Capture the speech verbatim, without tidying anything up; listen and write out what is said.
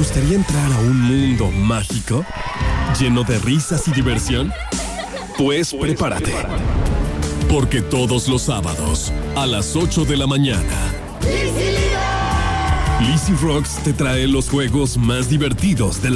gustaría entrar a un mundo mágico? ¿Lleno de risas y diversión? Pues prepárate. Porque todos los sábados, a las ocho de la mañana, Lizzy Rocks te trae los juegos más divertidos de la